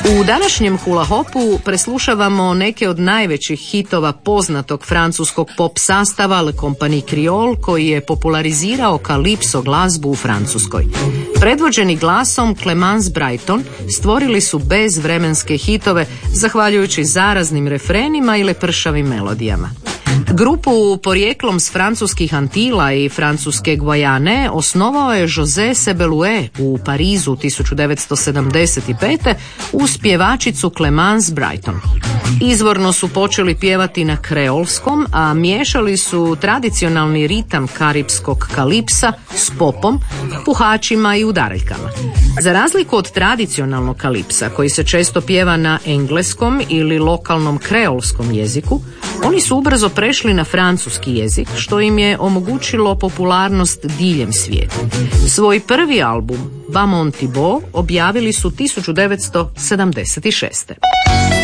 U današnjem hula hopu preslušavamo neke od najvećih hitova poznatog francuskog pop sastava Le Compagnie Creole, koji je popularizirao kalipso glazbu u Francuskoj. Predvođeni glasom Clemence Brighton stvorili su bezvremenske hitove zahvaljujući zaraznim refrenima i lepršavim melodijama. Grupu porijeklom s francuskih Antila i francuske Gvajane osnovao je José Sebelouet u Parizu 1975. uz pjevačicu Clemence Brighton. Izvorno su počeli pjevati na kreolskom, a miješali su tradicionalni ritam karipskog kalipsa s popom, puhačima i udaraljkama. Za razliku od tradicionalnog kalipsa, koji se često pjeva na engleskom ili lokalnom kreolskom jeziku, oni su ubrzo prešli na francuski jezik, što im je omogućilo popularnost diljem svijeta. Svoj prvi album, Ba Mon Thibaut, objavili su 1976.